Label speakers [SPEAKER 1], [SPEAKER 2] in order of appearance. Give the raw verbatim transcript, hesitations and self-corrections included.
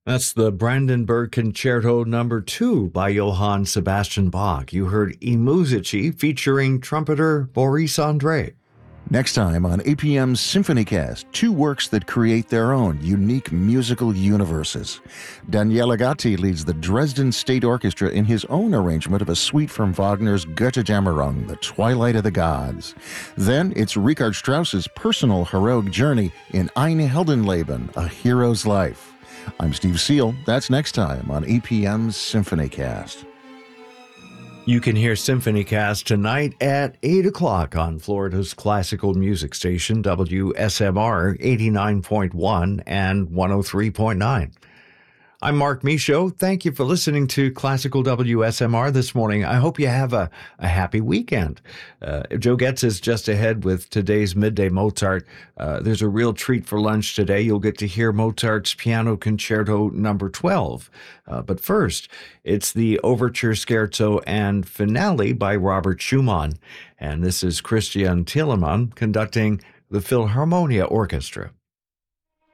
[SPEAKER 1] That's the Brandenburg Concerto Number Two by Johann Sebastian Bach. You heard I Musici featuring trumpeter Boris André.
[SPEAKER 2] Next time on A P M's SymphonyCast, two works that create their own unique musical universes. Daniele Gatti leads the Dresden State Orchestra in his own arrangement of a suite from Wagner's Götterdämmerung, The Twilight of the Gods. Then it's Richard Strauss's personal heroic journey in Ein Heldenleben, A Hero's Life. I'm Steve Seal. That's next time on A P M's SymphonyCast.
[SPEAKER 1] You can hear SymphonyCast tonight at eight o'clock on Florida's classical music station, W S M R eighty-nine point one and one oh three point nine. I'm Mark Michaud. Thank you for listening to Classical W S M R this morning. I hope you have a, a happy weekend. Uh, Joe Getz is just ahead with today's Midday Mozart. Uh, there's a real treat for lunch today. You'll get to hear Mozart's Piano Concerto Number twelve. Uh, but first, it's the Overture Scherzo and Finale by Robert Schumann. And this is Christian Thielemann conducting the Philharmonia Orchestra.